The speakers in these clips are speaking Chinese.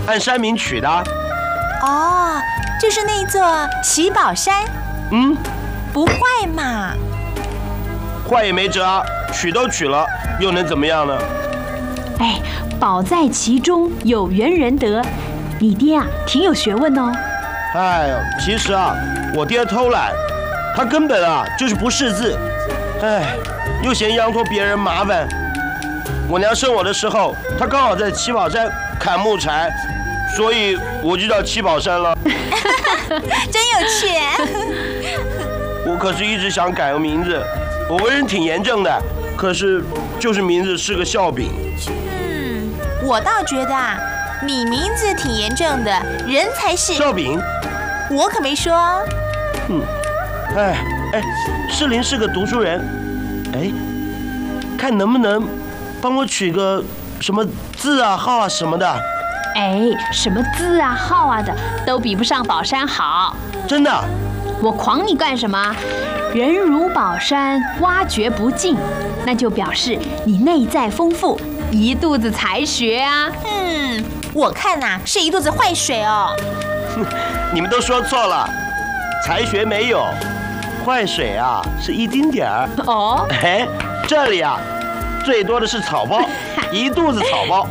按山名取的。 哦，就是那座七宝山。不坏嘛。 坏也没辙啊，取都取了，又能怎么样呢？ 哎，宝在其中，有缘人得。你爹啊，挺有学问哦。 哎呦，其实啊，我爹偷懒，他根本啊就是不识字，哎，又嫌央托别人麻烦。我娘生我的时候，她刚好在七宝山砍木柴，所以我就叫七宝山了。 真有趣。 我可是一直想改个名字，我为人挺严正的，可是就是名字是个笑柄。 我倒觉得啊，你名字挺严正的，人才是笑柄。 我可没说。 哎，世林是个读书人，哎，看能不能帮我取个什么字啊、号啊什么的。 哎，什么字啊、号啊的，都比不上宝山好。 真的？ 我诓你干什么？人如宝山，挖掘不尽，那就表示你内在丰富，一肚子才学啊。 我看呐，是一肚子坏水哦。 你们都说错了，才学没有，坏水啊是一丁点儿。 哦， 哎，这里啊，最多的是草包，一肚子草包。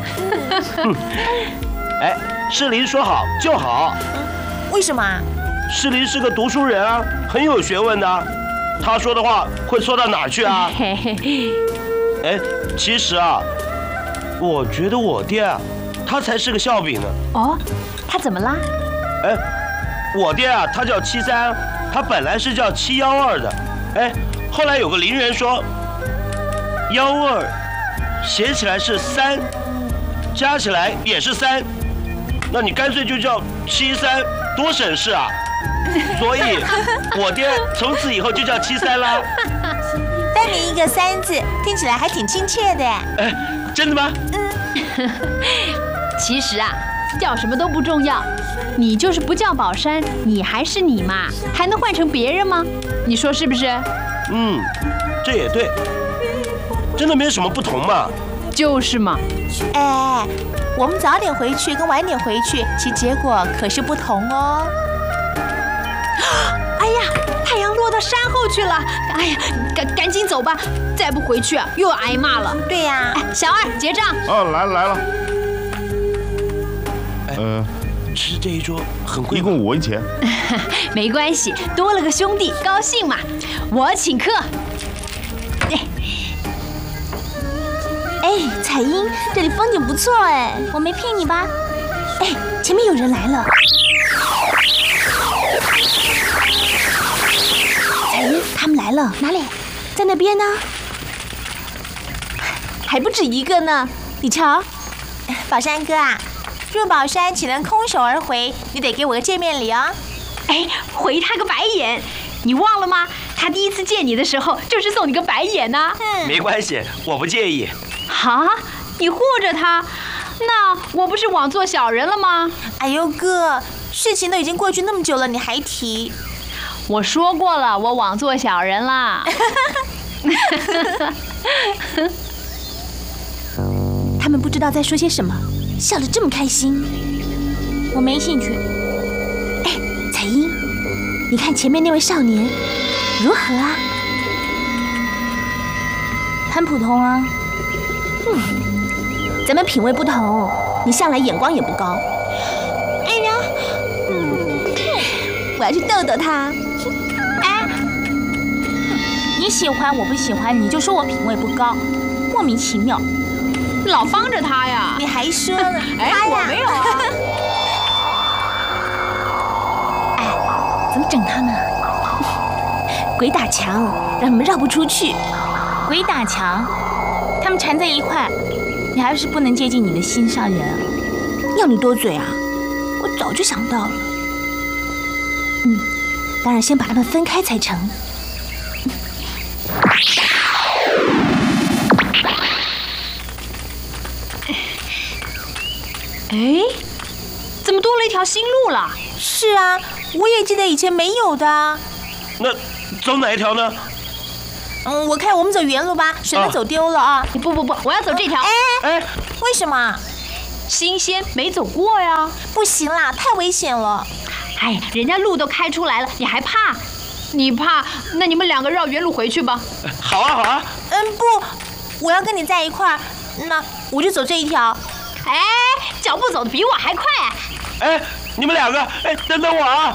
哎，世林说好就好。 为什么啊？ 世林是个读书人啊，很有学问的，他说的话会错到哪儿去啊？ 嘿嘿嘿。 哎，其实啊，我觉得我爹啊，他才是个笑柄呢。 哦，他怎么啦？ 哎，我爹啊，他叫73，他本来是叫712的。哎，后来有个邻人说，12写起来是3，加起来也是3，那你干脆就叫73，多省事啊！所以，我爹从此以后就叫73啦。 单名一个3字，听起来还挺亲切的。 哎，真的吗？ 其实啊，叫什么都不重要，你就是不叫宝山，你还是你嘛，还能换成别人吗？你说是不是？ 这也对，真的没什么不同嘛。 就是嘛。 哎，我们早点回去跟晚点回去，其结果可是不同哦。 哎呀，太阳落到山后去了！哎呀，赶紧走吧，再不回去又要挨骂了。 对呀。 哎，小二结账。 哦，来了。 吃这一桌很贵， 一共5文钱。 没关系，多了个兄弟，高兴嘛。我请客。 哎，彩英，这里风景不错哎，我没骗你吧？哎，前面有人来了。彩英，他们来了，哪里？在那边呢。还不止一个呢，你瞧。 宝山哥啊，入宝山岂能空手而回？你得给我个见面礼哦。 哎，回他个白眼，你忘了吗？他第一次见你的时候，就是送你个白眼呢。 没关系，我不介意。 哈，你护着他，那我不是枉做小人了吗？ 哎呦哥，事情都已经过去那么久了，你还提？ 我说过了，我枉做小人啦。 他们不知道在说些什么，笑得这么开心。我没兴趣。哎，彩英，你看前面那位少年如何啊？很普通啊。咱们品味不同，你向来眼光也不高。哎呀，我要去逗逗他。 哎，你喜欢我不喜欢，你就说我品味不高，莫名其妙。 老帮着他呀？ 你还说呢？ 哎，我没有啊。 哎，怎么整他们？鬼打墙，让他们绕不出去。 鬼打墙，他们缠在一块，你还是不能接近你的心上人。 要你多嘴啊！我早就想到了。当然先把他们分开才成。 哎，怎么多了一条新路了？ 是啊，我也记得以前没有的。 那走哪一条呢？ 我看我们走原路吧，省得走丢了啊。 不，我要走这条。 哎，为什么？ 新鲜，没走过呀。 不行啦，太危险了。 哎，人家路都开出来了，你还怕？你怕？那你们2个绕原路回去吧。 好啊，好啊。 不，我要跟你在一块儿，那我就走这一条。 哎，脚步走得比我还快。 哎，你们2个，哎，等等我啊！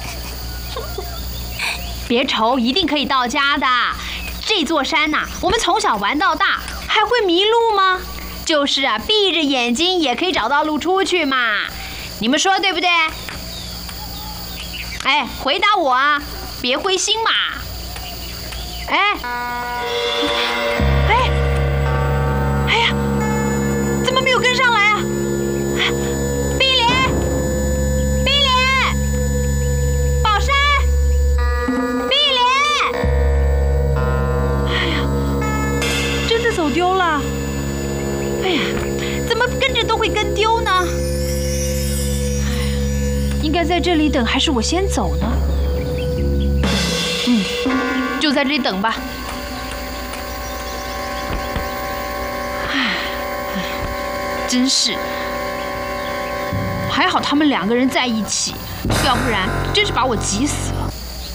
别愁，一定可以到家的。这座山呐，我们从小玩到大，还会迷路吗？就是啊，闭着眼睛也可以找到路出去嘛。你们说对不对？哎，回答我啊，别灰心嘛。哎呀，怎么没有跟上来啊？碧莲，宝山，碧莲，哎呀，真的走丢了。哎呀，怎么跟着都会跟丢呢？应该在这里等，还是我先走呢？就在这里等吧。唉，真是，还好他们2个人在一起，要不然真是把我急死了。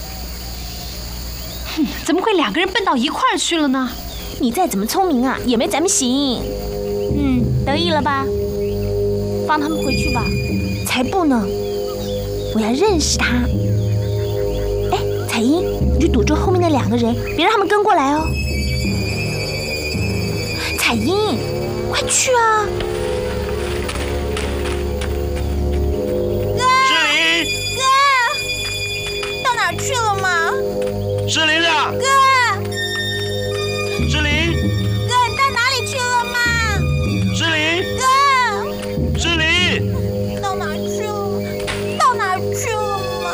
怎么会2个人笨到一块儿去了呢？ 你再怎么聪明啊，也没咱们行。 得意了吧？放他们回去吧。 才不呢！我要认识他。哎，彩英，你去堵住后面那2个人，别让他们跟过来哦。彩英，快去啊！ 志玲， 哥，到哪儿去了吗？ 志玲啊！ 哥， 志玲， 哥，你到哪里去了吗？ 志玲， 哥， 志玲， 到哪儿去了？到哪儿去了吗？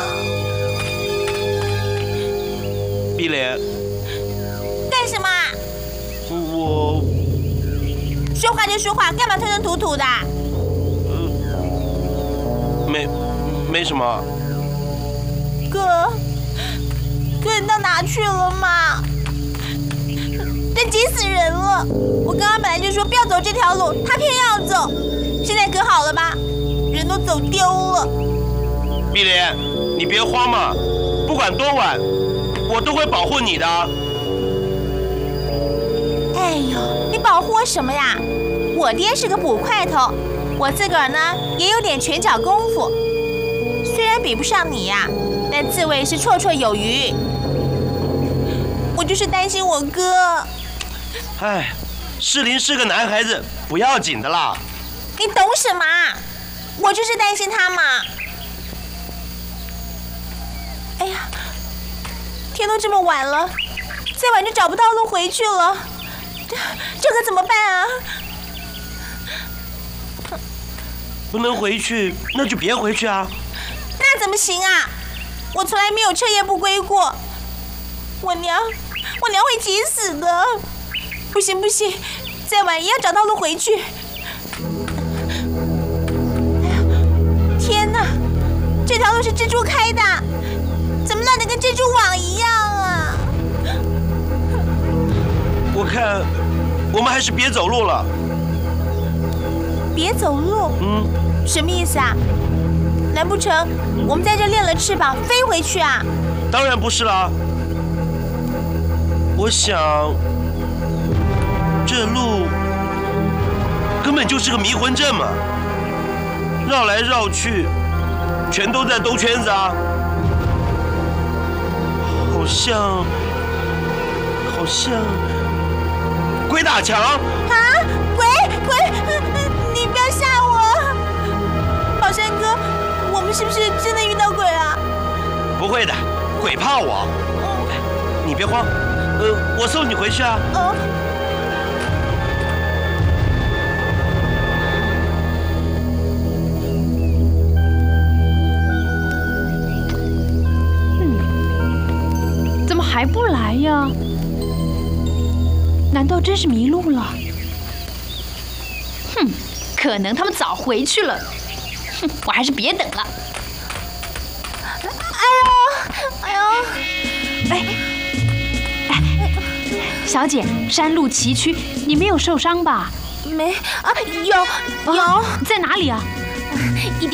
碧莲， 干什么？ 我说话就说话，干嘛吞吞吐吐的？ 没什么。 哥，你到哪去了嘛？这急死人了！我刚刚本来就说不要走这条路，他偏要走。现在可好了吧？人都走丢了。 碧莲，你别慌嘛，不管多晚，我都会保护你的。 哎呦，你保护我什么呀？我爹是个捕快头，我自个儿呢也有点拳脚功夫，虽然比不上你呀，但自卫是绰绰有余。我就是担心我哥。 哎，世林是个男孩子，不要紧的啦。 你懂什么？我就是担心他嘛。哎呀，天都这么晚了，再晚就找不到路回去了，这可怎么办啊？ 不能回去，那就别回去啊。 那怎么行啊？我从来没有彻夜不归过，我娘会急死的。不行，再晚也要找到路回去。哎呀，天哪，这条路是蜘蛛开的，怎么乱得跟蜘蛛网一样啊？ 我看我们还是别走路了。 别走路？什么意思啊？难不成我们在这练了翅膀飞回去啊？ 当然不是啦。我想这路根本就是个迷魂阵嘛，绕来绕去，全都在兜圈子啊。好像鬼打墙啊！ 鬼！你不要吓我！宝山哥，我们是不是真的遇到鬼啊？ 不会的，鬼怕我。你别慌，我送你回去啊。 怎么还不来呀？难道真是迷路了？可能他们早回去了。我还是别等了。哎，小姐，山路崎岖，你没有受伤吧？ 没啊，有， 在哪里啊？ 一点